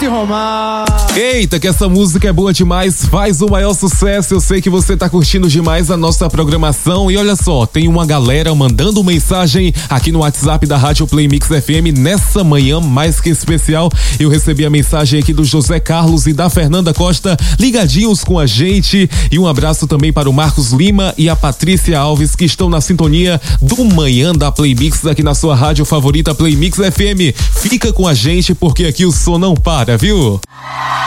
Pete Romar. Eita, que essa música é boa demais, faz o maior sucesso. Eu sei que você tá curtindo demais a nossa programação. E olha só, tem uma galera mandando mensagem aqui no WhatsApp da Rádio Play Mix FM nessa manhã mais que especial. Eu recebi a mensagem aqui do José Carlos e da Fernanda Costa, ligadinhos com a gente. E um abraço também para o Marcos Lima e a Patrícia Alves, que estão na sintonia do Manhã da Play Mix aqui na sua rádio favorita Play Mix FM. Fica com a gente porque aqui o som não para, viu?